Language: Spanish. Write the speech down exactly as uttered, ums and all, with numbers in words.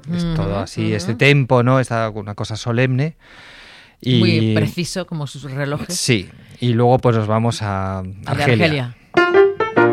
Es Uh-huh, todo así, uh-huh. este tempo, ¿no? Es una cosa solemne. Y, muy preciso como sus relojes. Sí, y luego pues nos vamos a A Argelia. Argelia.